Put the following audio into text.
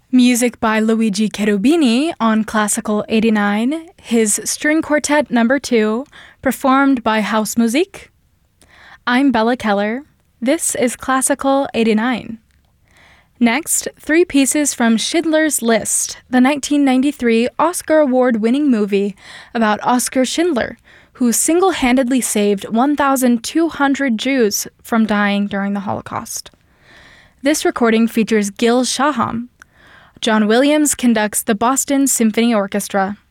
Music by Luigi Cherubini on Classical 89, his String Quartet No. 2, performed by Hausmusik. I'm Bella Keller. This is Classical 89. Next, 3 pieces from Schindler's List, the 1993 Oscar Award-winning movie about Oskar Schindler, who single-handedly saved 1,200 Jews from dying during the Holocaust. This recording features Gil Shaham. John Williams conducts the Boston Symphony Orchestra.